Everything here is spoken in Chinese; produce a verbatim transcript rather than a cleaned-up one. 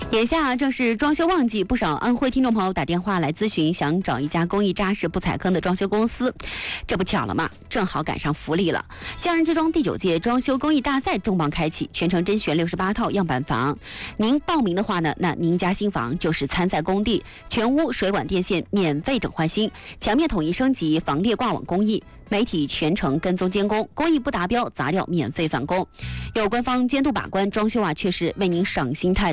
眼下正是装修旺季，不少安徽听众朋友打电话来咨询，想找一家工艺扎实、不踩坑的装修公司。这不巧了吗？正好赶上福利了。匠人之装第九届装修工艺大赛重磅开启，全程甄选六十八套样板房。您报名的话呢，那您家新房就是参赛工地，全屋水管电线免费整换新，墙面统一升级，防裂挂网工艺。媒体全程跟踪监工，工艺不达标，砸掉免费返工。有官方监督把关，装修啊确实为您省心态。